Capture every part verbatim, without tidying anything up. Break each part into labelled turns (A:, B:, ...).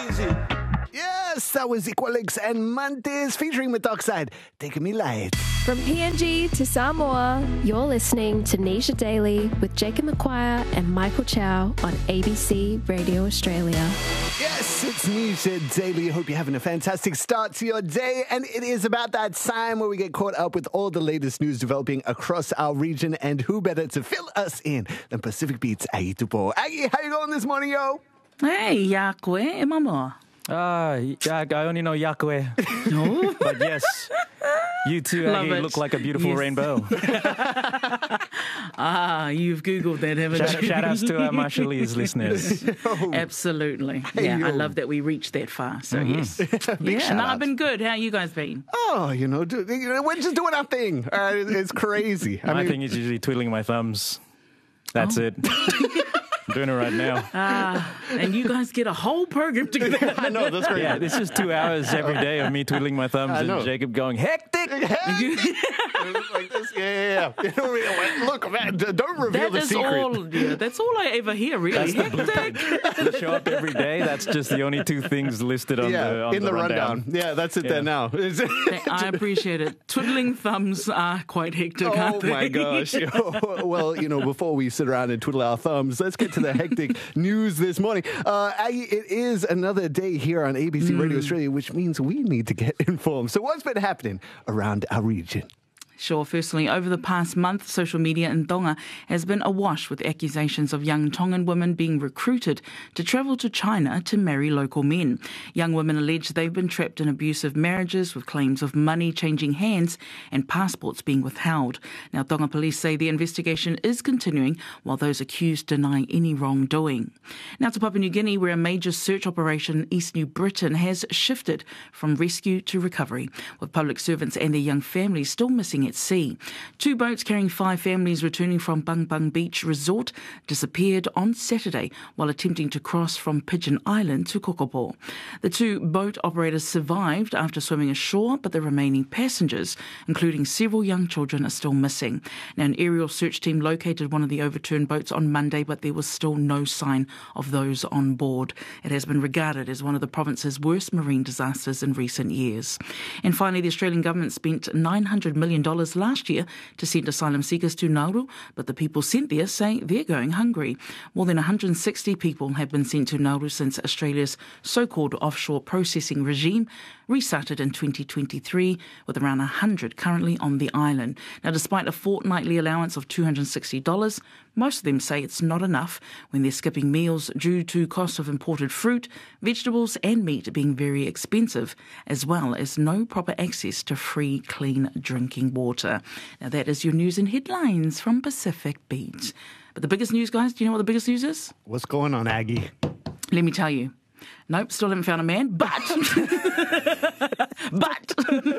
A: easy. Yes, that was Equalix and Mantis featuring Methoxide, Taking Me Light.
B: From P N G to Samoa, you're listening to Nisha Daily with Jacob McQuire and Michael Chow on A B C Radio Australia.
A: Yes, it's Nisha Daily. Hope you're having a fantastic start to your day. And it is about that time where we get caught up with all the latest news developing across our region. And who better to fill us in than Pacific Beat's Aggie Tupo. Aggie, how you going this morning, yo?
C: Hey, Yakwe, e mama.
D: Ah, yeah, I only know Yakwe.
C: No?
D: But yes, you too, Aggie, look like a beautiful
C: Yes.
D: rainbow.
C: Ah, you've Googled that, haven't
D: Shout,
C: you?
D: shout outs to our Marshallese listeners.
C: Absolutely. Yeah, I love that we reached that far. So, yes.
A: Big
C: Yeah,
A: shout
C: no,
A: out.
C: I've been good. How you guys been?
A: Oh, you know, dude, you know, we're just doing our thing. Uh, it's crazy. I
D: My
A: mean,
D: thing is usually twiddling my thumbs. That's
C: Oh.
D: it. I'm doing it right now.
C: Ah, and you guys get a whole program together.
A: I know, that's great.
D: Yeah, this is two hours every day of me twiddling my thumbs
A: I know.
D: and Jacob going, hectic!
A: like this. Yeah, yeah, yeah. You know, like, look, man, d- don't reveal
C: That
A: the
C: is
A: secret.
C: all. Yeah, that's all I ever hear. Really,
D: That's the
C: hectic.
D: We show up every day. That's just the only two things listed on
A: yeah,
D: the on
A: in the, rundown. Yeah, that's it
D: Yeah.
A: there now.
C: I appreciate it. Twiddling thumbs are quite hectic,
A: Oh
C: aren't they?
A: my gosh. Well, you know, before we sit around and twiddle our thumbs, let's get to the hectic news this morning. Uh, Aggie, it is another day here on A B C Radio Australia, which means we need to get informed. So what's been happening around our region?
C: Sure. Firstly, over the past month, social media in Tonga has been awash with accusations of young Tongan women being recruited to travel to China to marry local men. Young women allege they've been trapped in abusive marriages with claims of money changing hands and passports being withheld. Now, Tonga police say the investigation is continuing while those accused deny any wrongdoing. Now to Papua New Guinea, where a major search operation in East New Britain has shifted from rescue to recovery, with public servants and their young families still missing at sea. Two boats carrying five families returning from Bang Bang Beach Resort disappeared on Saturday while attempting to cross from Pigeon Island to Kokopo. The two boat operators survived after swimming ashore, but the remaining passengers, including several young children, are still missing. Now, an aerial search team located one of the overturned boats on Monday, but there was still no sign of those on board. It has been regarded as one of the province's worst marine disasters in recent years. And finally, the Australian government spent nine hundred million dollars last year to send asylum seekers to Nauru, but the people sent there say they're going hungry. More than one hundred sixty people have been sent to Nauru since Australia's so-called offshore processing regime restarted in twenty twenty-three, with around one hundred currently on the island. Now, despite a fortnightly allowance of two hundred sixty dollars, most of them say it's not enough when they're skipping meals due to cost of imported fruit, vegetables and meat being very expensive, as well as no proper access to free, clean drinking water. Now, that is your news and headlines from Pacific Beach. But the biggest news, guys, do you know what the biggest news is?
A: What's going on, Aggie?
C: Let me tell you. Nope, still haven't found a man, but, but,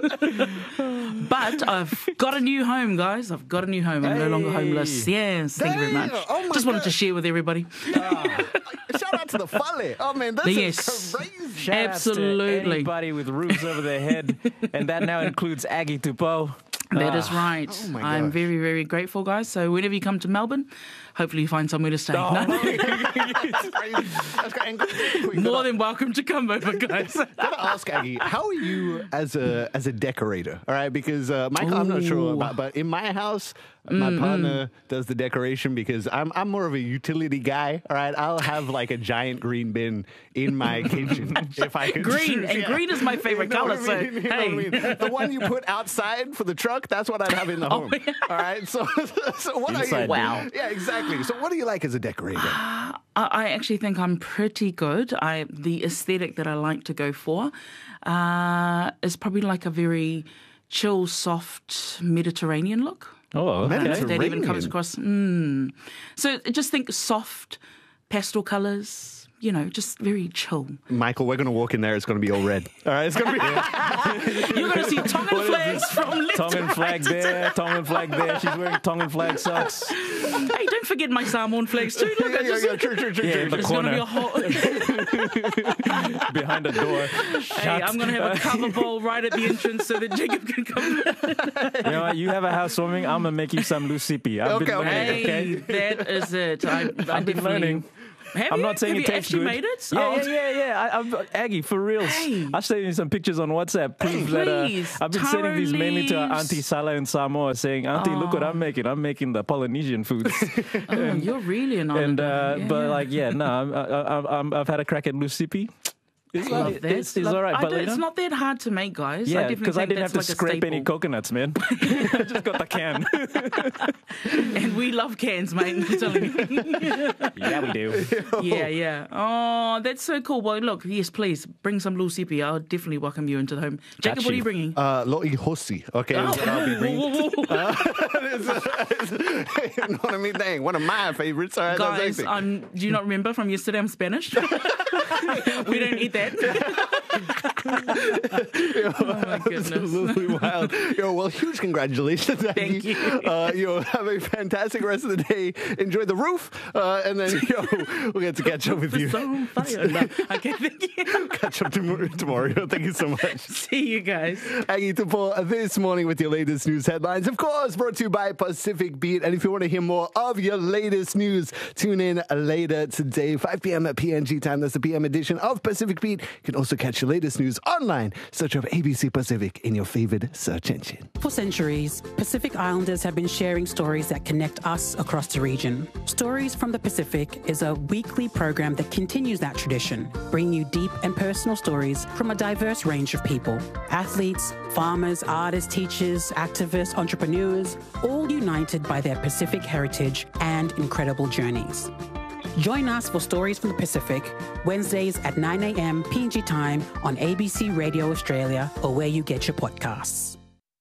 C: but I've got a new home, guys. I've got a new home. I'm no longer
D: Hey.
C: homeless. Yes, thank you very
A: Damn.
C: much.
A: Oh my
C: Just wanted
A: God.
C: to share with everybody.
A: Ah, shout out to the Fale. Oh, man, that's
C: Yes.
A: crazy.
D: Shout outs to
C: Absolutely.
D: anybody with roofs over their head, and that now includes Aggie Tupo.
C: That is
D: Ah.
C: right.
A: Oh my
C: I'm
A: gosh.
C: very, very grateful, guys. So whenever you come to Melbourne, hopefully you find somewhere to stay.
D: Oh.
C: No?
A: That's crazy. That's crazy.
C: More than welcome to come over, guys.
A: Gotta ask Aggie, how are you as a as a decorator? All right, because uh, Michael, I'm not sure
C: Ooh.
A: about, but in my house, my partner does the decoration because I'm I'm more of a utility guy. All right, I'll have like a giant green bin in my kitchen if I can.
C: Green,
A: choose.
C: and
A: Yeah.
C: green is my favorite
A: You know
C: colour,
A: what
C: so,
A: I mean? You know what I
C: hey.
A: mean? The one you put outside for the truck, that's what I'd have in the
C: Oh,
A: home.
C: yeah.
A: All right, so so what are you?
D: Inside
C: Wow.
A: Yeah, exactly. So what do you like as a decorator?
C: I I actually think I'm pretty good. I the aesthetic that I like to go for uh, is probably like a very chill, soft Mediterranean look.
D: Oh,
C: I don't know if
D: okay.
C: that even
A: Mediterranean.
C: comes across. Mm. So just think soft pastel colours. You know, just very chill.
A: Michael, we're going to walk in there. It's going to be all red. All right, it's going to be.
C: You're going to see Tongan flags from left
D: Tongan
C: to
D: flag
C: right.
D: there, Tongan flag there. She's wearing Tongan flag socks.
C: Hey, don't forget my Samoan flags too. Look,
A: yeah,
C: I
A: yeah,
C: just,
A: yeah, true, true, true,
D: Yeah,
A: true.
D: in the
C: it's going to be a
D: corner.
C: whole.
D: Behind the door.
C: Hey, I'm going to have a cover bowl right at the entrance so that Jacob can come.
D: You know what? You have a housewarming. I'm gonna make you some lucipi. I've
A: Okay,
D: been
A: okay.
D: learning.
C: Hey,
D: Okay.
C: that is it. I, I
D: I've been
C: definitely-
D: learning.
C: Have
D: I'm
C: you?
D: not saying
C: Have
D: it
C: you
D: tastes
C: actually
D: good.
C: made it?
D: Yeah,
C: Oh.
D: yeah, yeah, yeah. I, I'm, Aggie, for reals.
C: Hey.
D: I've sent you some pictures on WhatsApp. Proof that uh,
C: Please.
D: I've been
C: Taro
D: sending these mainly to our
C: leaves.
D: Auntie Sala in Samoa, saying, "Auntie, look what I'm making. I'm making the Polynesian foods."
C: Oh, you're really an
D: and
C: islander.
D: uh,
C: Yeah,
D: but
C: yeah.
D: like, yeah, no, I'm, I, I, I'm, I've had a crack at Lucipi. It's,
C: Love
D: like,
C: that.
D: it's, it's
C: Love-
D: all right,
C: I
D: but
C: don't-
D: you know,
C: it's not that hard to make, guys. I
D: yeah,
C: definitely
D: because I
C: think
D: didn't have
C: that's
D: to
C: like a
D: scrape any
C: staple.
D: coconuts, man. I just got the can.
C: And we love cans, mate. I'm telling you.
D: Yeah, we do.
C: Yeah, yeah. Oh, that's so cool. Well, look, yes, please bring some lucipi. I'll definitely welcome you into the home. Jacob,
D: Got
C: what are
D: you.
C: you bringing?
A: Uh, Lo'i Hosi, okay, is what I'll be bringing.
C: Whoa, whoa, whoa.
A: You know what I mean? Dang, one of my favorites. All right, that's
C: Guys,
A: easy.
C: um, do you not remember from yesterday I'm Spanish? We don't eat that. Oh my goodness.
A: Absolutely wild. Yo, well, huge congratulations, Aggie.
C: Thank you.
A: Uh, yo, have a fantastic rest of the day. Enjoy the roof, uh, and then yo, we'll get to catch up with you.
C: So on fire. No. Okay, thank you.
A: Catch up tomorrow. tomorrow. Yo, thank you so much.
C: See you guys.
A: Aggie Tupo this morning with your latest news headlines. Of course, brought to you by Pacific Beat. And if you want to hear more of your latest news, tune in later today, five p.m. at P N G time. That's the P M edition of Pacific Beat. You can also catch your latest news online. Search up A B C Pacific in your favorite search engine.
E: For centuries, Pacific Islanders have been sharing stories that connect us across the region. Stories from the Pacific is a weekly program that continues that tradition, bringing you deep and personal stories from a diverse range of people. Athletes, farmers, artists, teachers, activists, entrepreneurs, all united by their Pacific heritage and incredible journeys. Join us for Stories from the Pacific, Wednesdays at nine a.m. P N G time on A B C Radio Australia or where you get your podcasts.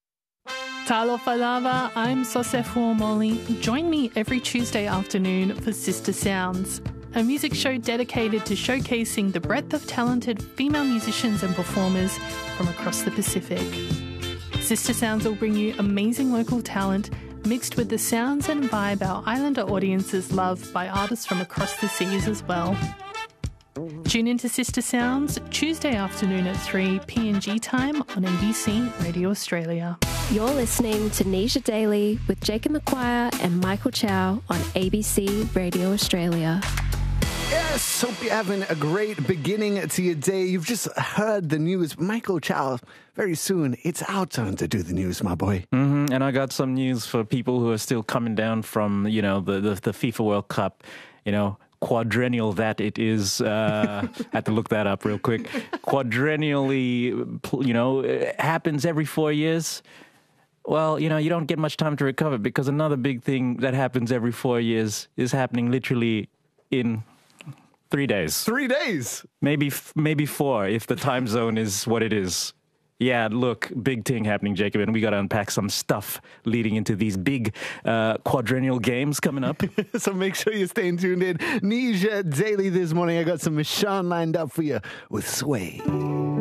F: Talofa lava, I'm Sosefo Molly. Join me every Tuesday afternoon for Sister Sounds, a music show dedicated to showcasing the breadth of talented female musicians and performers from across the Pacific. Sister Sounds will bring you amazing local talent mixed with the sounds and vibe our Islander audiences love by artists from across the seas as well. Tune into Sister Sounds Tuesday afternoon at three P N G time on A B C Radio Australia.
B: You're listening to Nisha Daily with Jacob McQuire and Michael Chow on A B C Radio Australia.
A: Yes, hope you're having a great beginning to your day. You've just heard the news. Michael Chow, very soon, it's our turn to do the news, my boy.
D: Mm-hmm. And I got some news for people who are still coming down from, you know, the, the, the FIFA World Cup, you know, quadrennial that it is. Uh, I had to look that up real quick. Quadrennially, you know, it happens every four years. Well, you know, you don't get much time to recover because another big thing that happens every four years is happening literally in three days.
A: Three days.
D: Maybe maybe four if the time zone is what it is. Yeah, look, big thing happening, Jacob, and we got to unpack some stuff leading into these big uh, quadrennial games coming up.
A: So make sure you're staying tuned in. Nisha Daily this morning. I got some Michonne lined up for you with Sway.